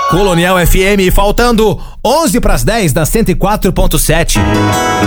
Colonial FM, faltando 11 para as 10 da 104.7.